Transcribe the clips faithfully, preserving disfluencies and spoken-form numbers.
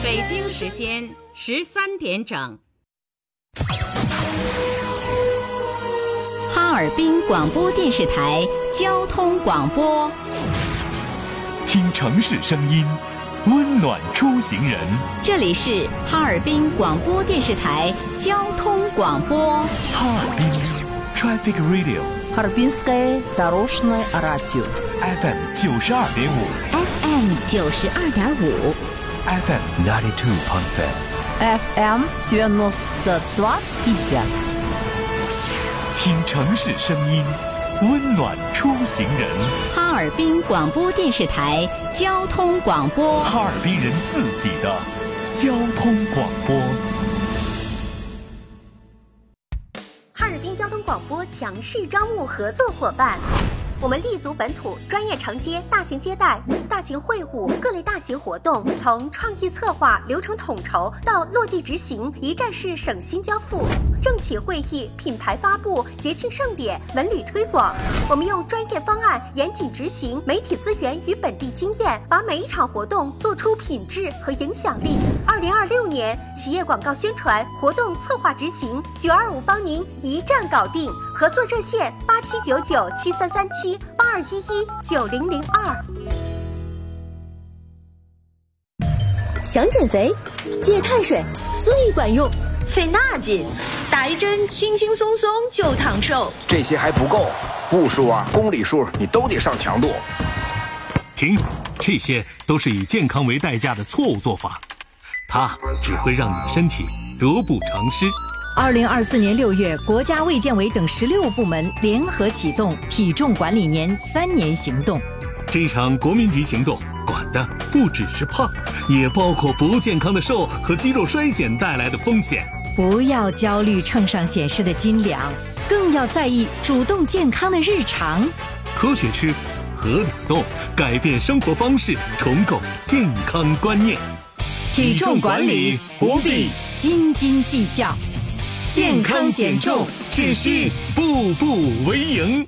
北京时间十三点整。 哈尔滨广播电视台交通广播， 听城市声音，温暖出行人。 这里是哈尔滨广播电视台交通广播。 哈尔滨 Traffic Radio， Harbinskое дорожное радио F M 九十二点五 F M 九十二点五 F M ninety two point five F M девяносто два и пять。 听城市声音，温暖出行人。 哈尔滨广播电视台交通广播， 哈尔滨人自己的交通广播。 哈尔滨交通广播强势招募合作伙伴。我们立足本土，专业承接大型接待、大型会晤、各类大型活动，从创意策划、流程统筹到落地执行，一站式省心交付。政企会议、品牌发布、节庆盛典、文旅推广，我们用专业方案严谨执行，媒体资源与本地经验，把每一场活动做出品质和影响力。二零二六年企业广告宣传活动策划执行，九二五帮您一站搞定。合作热线八七九九七三三七八二一一九零零二。 想减肥，戒碳水最管用， 费那劲，打一针轻轻松松就烫瘦。 这些还不够，步数啊、公里数你都得上强度。 停，这些都是以健康为代价的错误做法，它只会让你的身体得不偿失。 二零二四年六月，国家卫健委等十六部门联合启动体重管理年三年行动。 这场国民级行动管的不只是胖，也包括不健康的瘦和肌肉衰减带来的风险。 不要焦虑秤上显示的斤两，更要在意主动健康的日常。 科学吃，合理动，改变生活方式，重构健康观念。 体重管理不必斤斤计较，健康减重只需步步为营。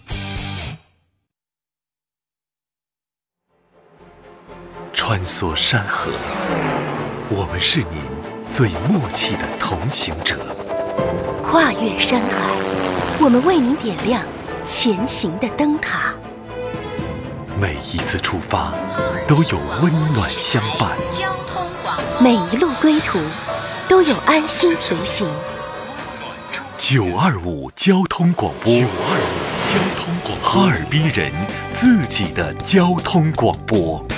穿梭山河，我们是您最默契的同行者。 跨越山海，我们为您点亮前行的灯塔。 每一次出发，都有温暖相伴。 交通广播， 每一路归途，都有安心随行。 九二五交通广播，九二五交通广播，哈尔滨人自己的交通广播。